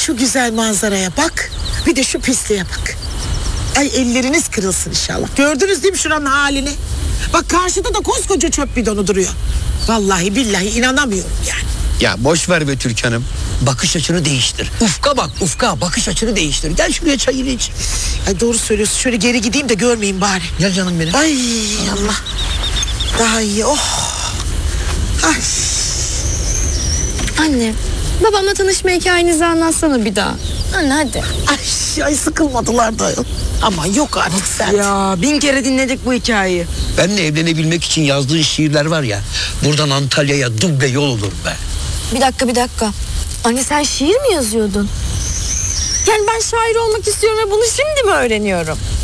şu güzel manzaraya bak. Bir de şu pisliğe bak. Ay elleriniz kırılsın inşallah. Gördünüz değil mi şuranın halini? Bak karşıda da koskoca çöp bidonu duruyor. Vallahi billahi inanamıyorum yani. Ya boş ver be Türkan'ım. Bakış açını değiştir. Ufka bak ufka, bakış açını değiştir. Gel şuraya çayını iç. Ay doğru söylüyorsun. Şöyle geri gideyim de görmeyeyim bari. Gel canım benim. Ay Allah. Daha iyi. Oh. Ay. Anne, babamla tanışma hikayenizi anlatsana bir daha. Anne hadi. Ay sıkılmadılar da. Aman yok artık sen. Ya 1000 kere dinledik bu hikayeyi. Benle evlenebilmek için yazdığın şiirler var ya. Buradan Antalya'ya duble yol olur be. Bir dakika. Anne sen şiir mi yazıyordun? Yani ben şair olmak istiyorum ve bunu şimdi mi öğreniyorum?